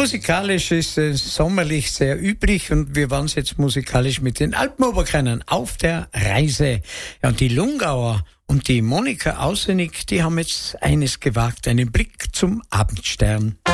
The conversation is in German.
Musikalisch ist es sommerlich sehr üblich und wir waren jetzt musikalisch mit den Alpenoberkennern auf der Reise. Ja, und die Lungauer und die Monika Ausenig, die haben jetzt eines gewagt, einen Blick zum Abendstern.